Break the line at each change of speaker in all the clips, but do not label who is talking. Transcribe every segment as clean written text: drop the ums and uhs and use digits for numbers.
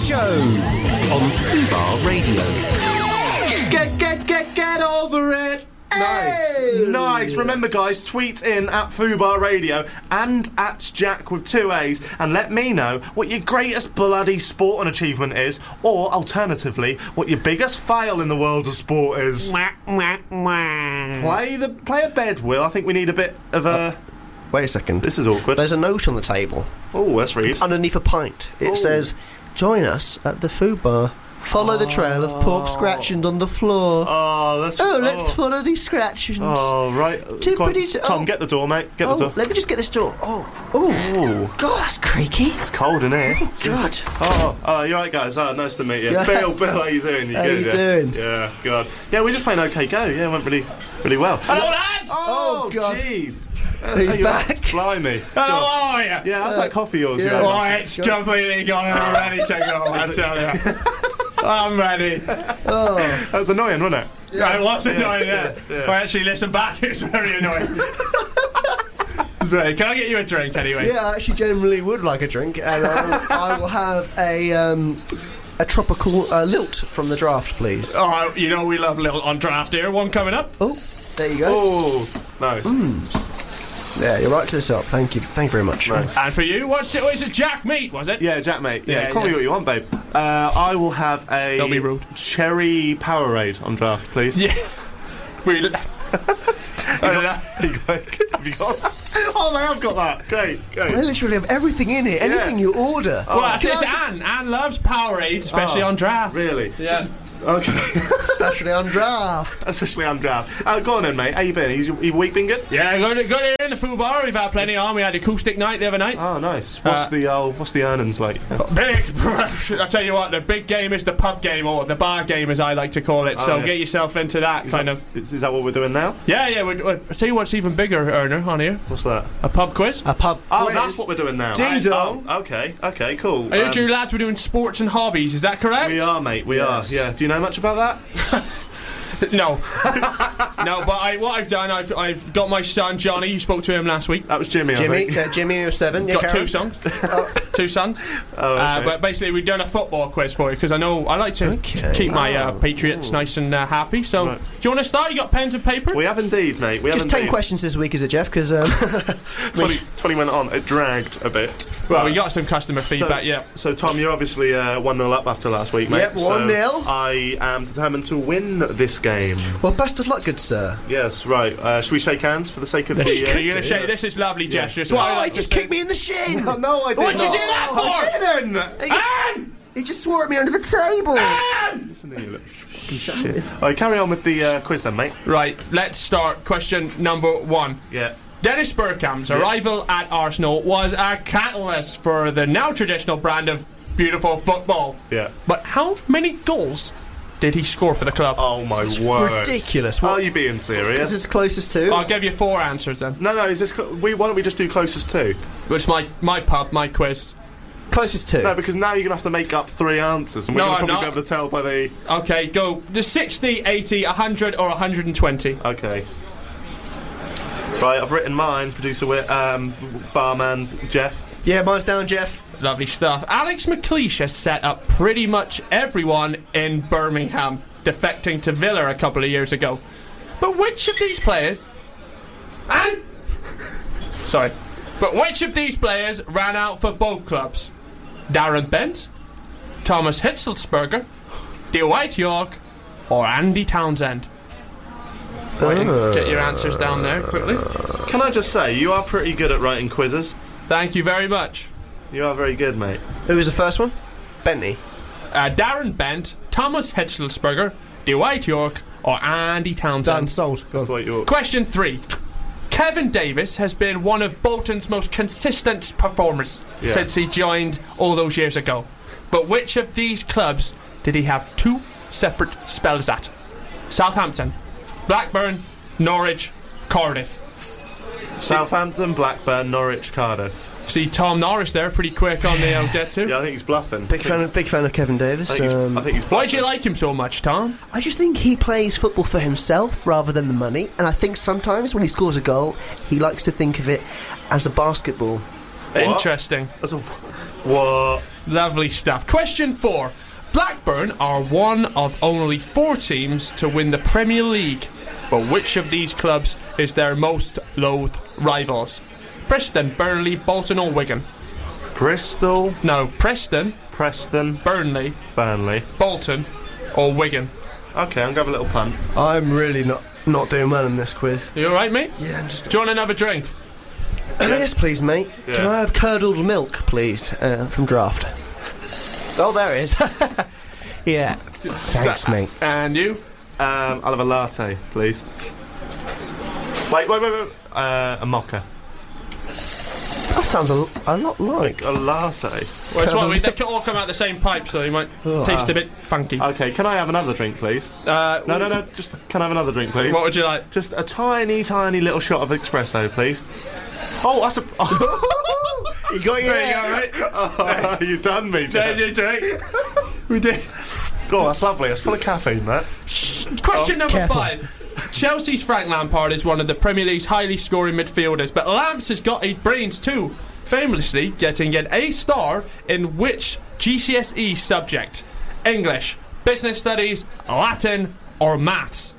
Show on Fubar Radio.
Get over it. Nice. Remember, guys, tweet in at Fubar Radio and at Jack with 2 A's and let me know what your greatest bloody sport and achievement is, or alternatively, what your biggest fail in the world of sport is. Play a bed, Will. I think we need a bit of a...
Wait a second.
This is awkward.
There's a note on the table.
Oh, let's read.
Underneath a pint. It says, join us at the food bar. Follow the trail of pork scratchings on the floor. Let's follow these scratchings.
Oh, right. Tom, get the door, mate. Get the door.
Let me just get this door. God, that's creaky.
It's cold in here.
Oh, God.
You're right, guys. Nice to meet you.
Yeah.
Bill, how you doing?
How you doing?
Yeah, God. Yeah, we're just playing OK Go. Yeah, it went really well.
Hello, lads!
Oh,
God.
Jeez.
He's back.
Blimey.
Hello, how are you?
Yeah, how's that coffee yours?
Yeah.
Oh, it's completely gone and I'm ready to go, I tell you. I'm ready.
That was annoying, wasn't it?
Yeah, it was annoying, yeah. I actually listened back, it's very annoying. Right, can I get you a drink anyway?
Yeah, I actually generally would like a drink, and I will have a tropical lilt from the draft, please.
Oh, you know we love a little on draft here. One coming up.
Oh, there you go.
Oh, nice.
Yeah, you're right to the top. Thank you very much.
Nice.
And for you, what is it? Jack meat, was it?
Yeah, Jack, mate. Yeah,
Yeah,
call me
yeah.
what you want, babe. I will have a
Don't be rude.
cherry Powerade on draft, please.
Yeah. We...
Have you got that? Oh, mate, I've got that. Great.
I literally have everything in it. Anything you order.
Well, it's Anne. Anne loves Powerade, especially on draft.
Really?
Yeah.
Okay.
Especially on draft.
Especially on draft. Go on then, mate. How you been? Your week been good?
Yeah, good here in the food bar. We've had plenty on. We had acoustic night the other night.
Oh, nice. What's the earnings like?
Big. I tell you what, the big game is the pub game, or the bar game, as I like to call it. So
yeah.
get yourself into that
Is
kind
that,
of.
Is that what we're doing now?
Yeah. I'll tell you what's even bigger, earner on here.
What's that?
A pub quiz.
A pub
Oh,
quiz.
that's what we're doing now.
Ding dong.
Oh, okay, cool.
I heard you lads were doing sports and hobbies. Is that correct?
We are, mate. We are. Yeah. Do you know much about that?
No. No, but what I've done, I've got my son Johnny. You spoke to him last week.
That was Jimmy. I think.
Jimmy, you're 7. Yeah,
Got
Karen?
2 sons. 2 sons.
Oh, okay.
But basically, we've done a football quiz for you because I like to keep my Patriots nice and happy. So,
Right.
do you want to start? You got pens and paper?
We have indeed, mate. We
Just
have
10
indeed.
questions this week, is it, Jeff? Because
20 went on. It dragged a bit.
Well, we got some customer feedback. Yeah.
So, Tom, you're obviously 1-0 up after last week, mate.
Yep, 1-0.
So I am determined to win this game.
well, best of luck, good sir.
Yes, right. Should we shake hands for the sake of the...
You're gonna say this is lovely gesture. It's what I like
he just
to say.
kicked me in the shin.
No, I didn't.
What'd you do that for?
I didn't.
He just swore at me under the table.
Listen to you, look. Shit. All right, carry on with the quiz then, mate.
Right, let's start. Question number 1.
Yeah.
Dennis Bergkamp's arrival at Arsenal was a catalyst for the now traditional brand of beautiful football.
Yeah.
But how many goals did he score for the club?
Oh, my word.
Ridiculous.
Are
What
you being serious?
is this closest to?
I'll give you 4 answers then.
No, is this... why don't we just do closest to?
Which my pub, my quiz.
Closest to.
No, because now you're going to have to make up 3 answers, and we're
No,
going to
I'm
probably
not.
be able to tell by the...
Okay, go. The 60, 80, 100 or 120.
Okay. Right, I've written mine. Producer, barman, Jeff.
Yeah, mine's down, Jeff.
Lovely stuff. Alex McLeish has set up pretty much everyone in Birmingham, defecting to Villa a couple of years ago. But which of these players... Sorry. But which of these players ran out for both clubs? Darren Bent, Thomas Hitzelsberger, Dwight York, or Andy Townsend? Get your answers down there quickly.
Can I just say, you are pretty good at writing quizzes.
Thank you very much.
You are very good, mate.
Who was the first one? Bentley.
Darren Bent, Thomas Hitzelsberger, Dwight York, or Andy Townsend?
Done. Sold. Go on.
That's what you...
Question 3. Kevin Davis has been one of Bolton's most consistent performers since he joined all those years ago. But which of these clubs did he have 2 separate spells at? Southampton, Blackburn, Norwich, Cardiff.
Southampton, Blackburn, Norwich, Cardiff.
See Tom Norris there, pretty quick on the get to.
Yeah, I think he's bluffing.
Big fan of Kevin Davis.
I think he's bluffing.
Why do you like him so much, Tom?
I just think he plays football for himself rather than the money, and I think sometimes when he scores a goal, he likes to think of it as a basketball.
Interesting.
That's a... What?
Lovely stuff. Question 4. Blackburn are one of only 4 teams to win the Premier League. But which of these clubs is their most loathed rivals? Preston, Burnley, Bolton or Wigan?
Bristol.
No, Preston,
Burnley.
Bolton or Wigan.
Okay, I'm going to have a little punt.
I'm really not doing well in this quiz.
You alright, mate?
Yeah, I'm just...
Do you want another drink?
Yes, please, mate.
Yeah.
Can I have curdled milk, please, from Draft? Oh, there it is. Yeah. Thanks, mate.
And you?
I'll have a latte, please. Wait. A mocha.
That sounds a lot like...
A latte.
Well, it's what, they all come out the same pipe, so you might taste a bit funky.
Okay, can I have another drink, please? No. Just, can I have another drink, please?
What would you like?
Just a tiny little shot of espresso, please. Oh, that's a... Oh.
You got your...
There you go, mate. Oh, you done me, Jeff.
Did you drink? We did.
Oh, that's lovely. It's full of caffeine, that.
Question number
Careful.
5. Chelsea's Frank Lampard is one of the Premier League's highly scoring midfielders, but Lamps has got 8 brains too, famously getting an A star in which GCSE subject? English, business studies, Latin or maths?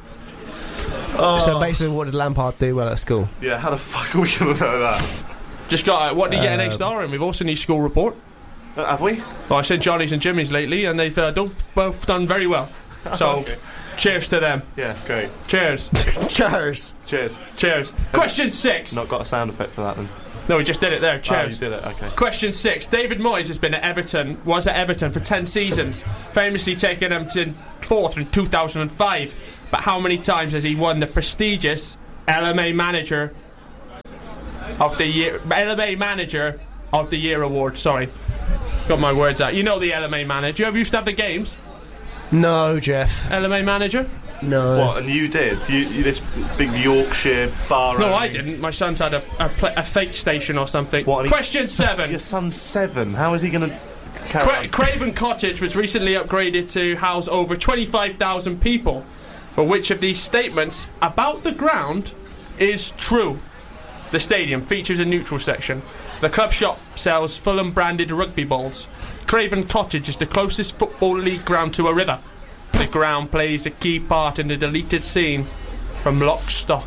So basically, what did Lampard do well at school?
Yeah, how the fuck are we going to know that?
Just got what did you get an A star in? We've also seen his school report.
Have we?
Well, I've seen Johnny's and Jimmy's lately, and they've both done very well. So,
Okay.
cheers to them.
Yeah, great.
Cheers.
Cheers.
Cheers.
Question 6.
Not got a sound effect for that then.
No, we just did it there.
Oh,
Cheers.
you did it, okay.
Question 6. David Moyes has been at Everton, was at Everton for 10 seasons, famously taking them to 4th in 2005. But how many times has he won the prestigious LMA Manager of the Year award? Sorry, got my words out. You know the LMA Manager. You ever used to have the games?
No, Jeff.
LMA Manager?
No.
What, and you did? You this big Yorkshire bar.
No, I didn't. My son's had a fake station or something.
What,
Question 7.
Your son's 7. How is he going to carry on?
Craven Cottage was recently upgraded to house over 25,000 people. But which of these statements about the ground is true? The stadium features a neutral section. The club shop sells Fulham branded rugby balls. Craven Cottage is the closest football league ground to a river. The ground plays a key part in the deleted scene from Lock, Stock.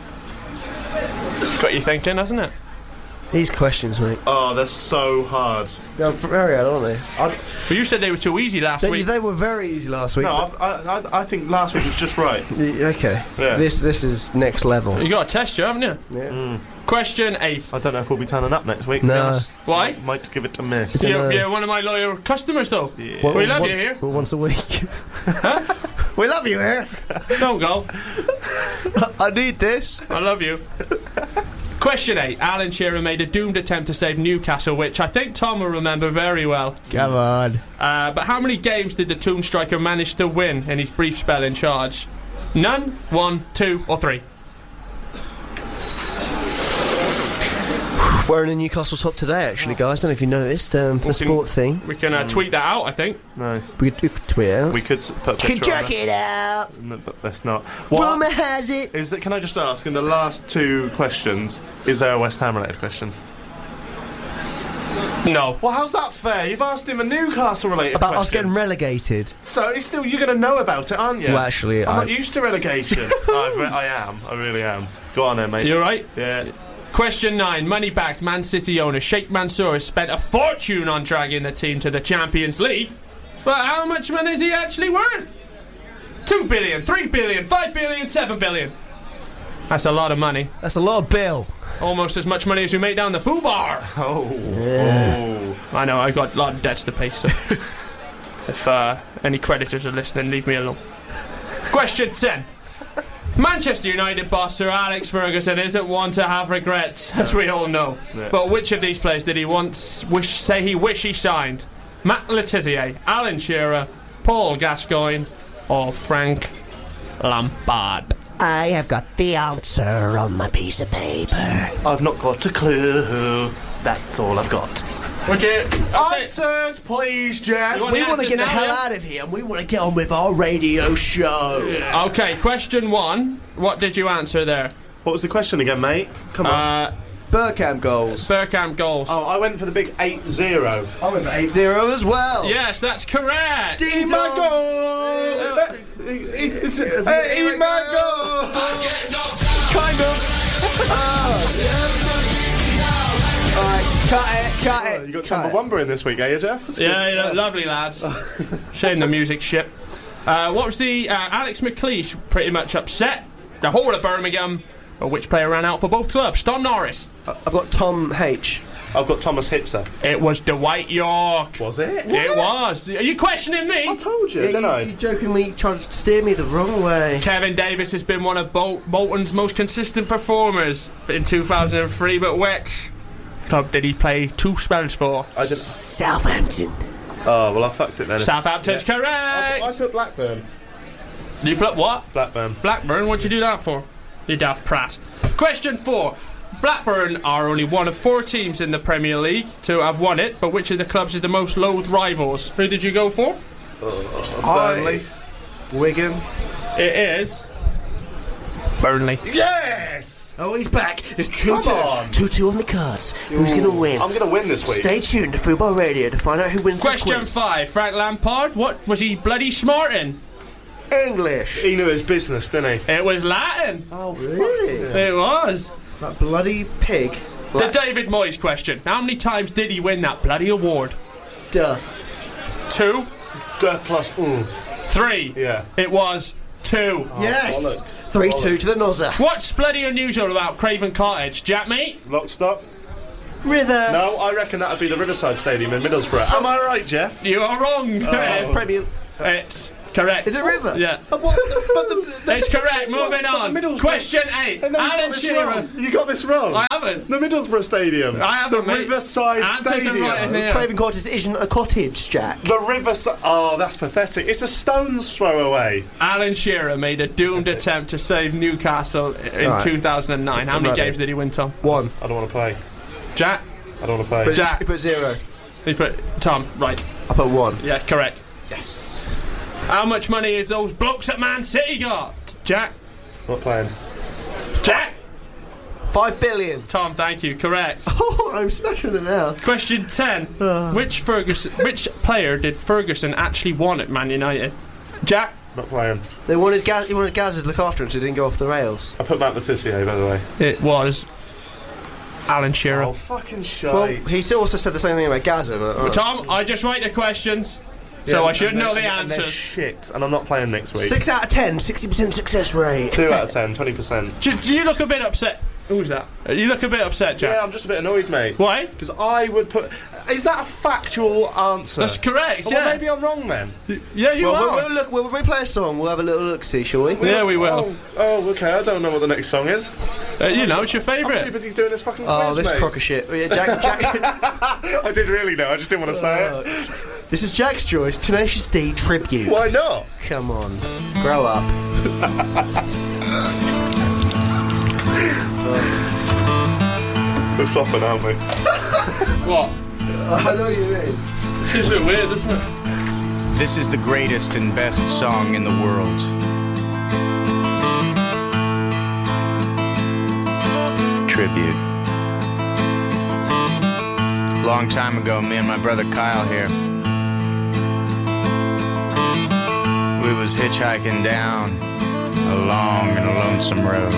Got you thinking, hasn't it?
These questions, mate.
Oh, they're so hard.
They're very hard, aren't they?
But you said they were too easy last week.
They were very easy last week.
No, I think last week was just right.
Okay.
Yeah.
This is next level.
You got a test, you haven't you?
Yeah.
Question 8.
I don't know if we'll be turning up next week. to be
No.
honest.
Why?
Might give it to miss.
You're one of my loyal customers, though.
Yeah.
Well,
We love you
once-
here.
well, once a week. We love you here.
Don't go.
I need this.
I love you. Question 8. Alan Shearer made a doomed attempt to save Newcastle, which I think Tom will remember very well.
Come on.
But how many games did the Toon Striker manage to win in his brief spell in charge? None, 1, 2 or 3?
Wearing a Newcastle top today, actually, guys. Don't know if you noticed. For the sport thing.
We can tweet that out, I think.
Nice.
We could tweet it out.
We could put a
Can
picture
check
on
it out.
No, but let's not.
Rumour has it.
Is that? Can I just ask, in the last 2 questions, is there a West Ham related question?
No.
Well, how's that fair? You've asked him a Newcastle related
About
question.
us getting relegated.
So it's still, you're going to know about it, aren't you?
Well, actually,
I'm not used to relegation. I am. I really am. Go on then, mate.
You alright?
Yeah.
Question 9. Money-backed Man City owner Sheikh Mansour has spent a fortune on dragging the team to the Champions League. But how much money is he actually worth? 2 billion, 3 billion, 5 billion, 7 billion. That's a lot of money.
That's a lot of bill.
Almost as much money as we make down the Fubar.
Oh.
Yeah.
Oh.
I know, I've got a lot of debts to pay, so if any creditors are listening, leave me alone. Question 10. Manchester United boss Sir Alex Ferguson isn't one to have regrets, as we all know.
Yeah.
But which of these players did he once wish he signed? Matt Letizia, Alan Shearer, Paul Gascoigne, or Frank Lampard?
I have got the answer on my piece of paper.
I've not got a clue. That's all I've got.
Would you?
Answers, please, Jeff.
You want
We
the
want to
answers
get the
now,
hell
yeah?
out of here, and we want to get on with our radio show.
Okay, question 1. What did you answer there?
What was the question again, mate? Come on.
Bergkamp goals.
Bergkamp goals.
Oh, I went for the big 8-0.
I went for 8-0 as well.
Yes, that's correct.
Eat my goal! Eat my goal!
Kind of. Alright, cut it.
You got Chumbawamba in this week, eh, Jeff? That's
Yeah, lovely lads. Shame the music shit. What was the Alex McLeish pretty much upset the whole of Birmingham? Or which player ran out for both clubs? Tom Norris.
I've got Tom H.
I've got Thomas Hitzer.
It was Dwight York.
Was it?
It was. Are you questioning me?
I told you, didn't I?
You jokingly tried to steer me the wrong way.
Kevin Davis has been one of Bolton's most consistent performers in 2003, but which club did he play 2 spells for?
I didn't.
Southampton.
Oh, well, I fucked it then.
Southampton's correct.
I put Blackburn.
You put what?
Blackburn.
Blackburn? What'd you do that for? You daft prat. Question 4. Blackburn are only one of 4 teams in the Premier League to have won it, but which of the clubs is the most loathed rivals? Who did you go for?
Burnley.
Wigan.
It is Burnley.
Yes!
Oh, he's back. It's
Come on.
2-2 on the cards. Who's going to win?
I'm going to win this week.
Stay tuned to Football Radio to find out who wins this
Question
quiz.
5. Frank Lampard, what was he bloody smart in?
English.
He knew his business, didn't he?
It was Latin.
Oh,
Really?
It was.
That bloody pig.
The David Moyes question. How many times did he win that bloody award?
Duh.
2?
Duh plus
3?
Yeah.
It was 2.
Yes.
bollocks.
3-2 to the Nozza.
What's bloody unusual about Craven Cottage, Jack mate?
Lock, stop.
River.
No, I reckon that would be the Riverside Stadium in Middlesbrough. Am I right, Jeff?
You are wrong.
Premier.
It's correct.
Is it River?
Yeah. It's correct. Moving on. Question 8. Alan Shearer.
You got this wrong.
I haven't.
The Middlesbrough Stadium.
I haven't,
The
mate.
Riverside
Answers are
Stadium.
right in here.
Craven Cottage isn't a cottage, Jack.
The Riverside. Oh, that's pathetic. It's a stone's throw away.
Alan Shearer made a doomed attempt to save Newcastle in
Right.
2009. How many
Right.
games did he win, Tom?
1.
I don't want to play.
Jack?
I don't want to play.
Jack.
You put 0.
He put Tom. Right.
I put 1.
Yeah, correct. Yes. How much money have those blokes at Man City got? Jack?
Not playing.
Jack?
5 billion.
Tom, thank you. Correct.
Oh, I'm smashing it now.
Question 10. Which player did Ferguson actually want at Man United? Jack?
Not playing.
He wanted Gazza to look after him so he didn't go off the rails.
I put Matt Letizia, by the way.
It was Alan Shearer.
Oh, fucking shite.
Well, he also said the same thing about Gazza. But,
Tom, I just write the questions, so I should know the
And they're
answers.
shit, and I'm not playing next week.
6 out of 10, 60% success rate.
2 out of 10, 20%.
Do you look a bit upset? Who's that? You look a bit upset, Jack.
Yeah, I'm just a bit annoyed, mate.
Why?
Because I would put... Is that a factual answer?
That's correct,
Well,
yeah.
maybe I'm wrong then.
Yeah, you
Well,
are.
we'll look. When we play a song, we'll have a little look-see, shall we?
Yeah, we will.
Oh, okay, I don't know what the next song is.
You know, it's your
I'm too
favourite.
busy doing this fucking
Oh,
quiz,
this
mate.
crock of shit. Yeah, Jack.
I did really know, I just didn't want to say it.
This is Jack's choice, Tenacious D tribute.
Why not?
Come on, grow up.
We're flopping, aren't we?
What?
I know what you mean.
Seems a bit weird, doesn't it?
This is the greatest and best song in the world. Tribute. Long time ago, me and my brother Kyle here, we was hitchhiking down a long and a lonesome road.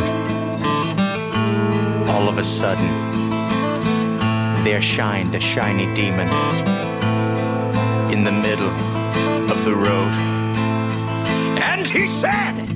All of a sudden, there shined a shiny demon in the middle of the road. And he said,